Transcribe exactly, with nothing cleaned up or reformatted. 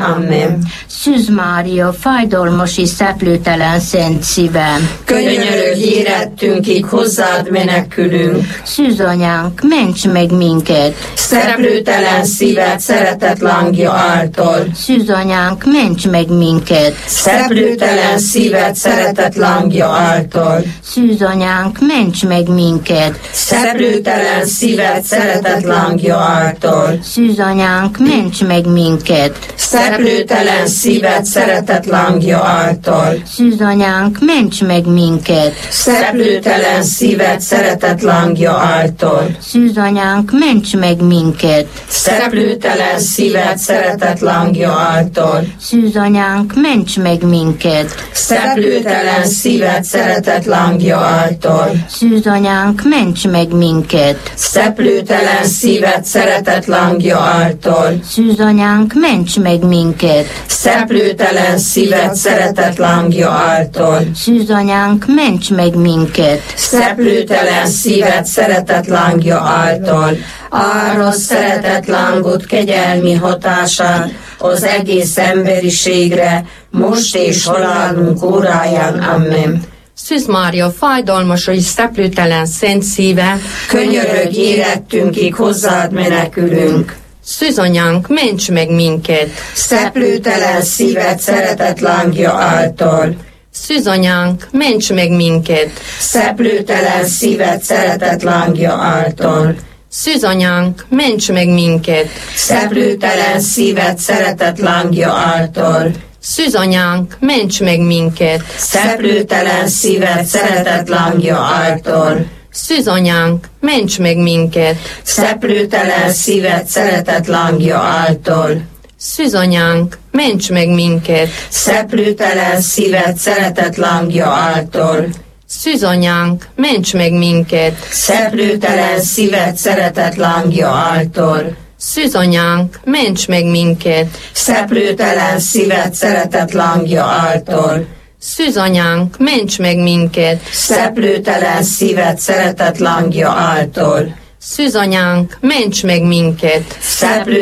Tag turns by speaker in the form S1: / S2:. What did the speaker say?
S1: Amen.
S2: Szűz Mária, fájdalmas és szeplőtelen szent szívem,
S1: Könyörögj érettünkig, hozzád menekülünk.
S2: Szűz anyánk, ments meg minket,
S1: Szeplőtelen szíved szeretet lángja által.
S2: Szűz anyánk, ments meg minket,
S1: Szeplőtelen szíved szeretet lángja által.
S2: Szűz anyánk, ments meg minket,
S1: Szeplőtelen szíved szeretet lángja által.
S2: Szűz anyánk, ments meg minket,
S1: Szeplőtelen szíved szeretet lángja által.
S2: Szűz anyánk, ments meg minket,
S1: Szeplőtelen szíved szeretet lángja által.
S2: Szűz anyánk, ments meg minket,
S1: Szeplőtelen szíved szeretet lángja által.
S2: Szűz anyánk, ments meg minket,
S1: Szeplőtelen szíved szeretet lángja által.
S2: Szűz anyánk, ments meg minket,
S1: Szeplőtelen szíved szeretet lángja által.
S2: Szűz anyánk, ments meg minket,
S1: Szeplőtelen szíved szeretet lángja által.
S2: Szűz anyánk, ments meg minket,
S1: Szeplőtelen szíved szeretet lángja által. Árasz szeretet lángot kegyelmi hatását az egész emberiségre, most és halálunk óráján. Amen.
S3: Szűz Mária, fájdalmas és szeplőtelen szent szíve,
S1: Könyörögj érettünkig, hozzád menekülünk.
S3: Szűz anyánk, ments meg minket,
S1: Szeplőtelen szíved szeretet lángja által.
S3: Szűz anyánk, ments meg minket,
S1: Szeplőtelen szíved szeretet lángja által.
S3: Szűz anyánk, ments meg minket,
S1: Szeplőtelen szíved szeretet lángja által.
S3: Szűz anyánk, ments meg minket,
S1: Szeplőtelen szíved szeretet lángja által.
S3: Szűz anyánk, ments meg minket,
S1: Szeplőtelen szíved szeretet lángja által.
S3: Szűz anyánk, ments meg minket,
S1: Szeplőtelen szíved szeretet lángja által.
S3: Szűz anyánk, ments meg minket,
S1: Szeplőtelen szíved szeretet lángja által.
S3: Szűz anyánk, ments meg minket,
S1: Szeplőtelen szíved szeretet lángja által.
S3: Szűz anyánk, ments meg minket,
S1: Szeplőtelen szíved szeretet lángja által.
S3: Szűz anyánk, ments meg minket,
S1: Szeplő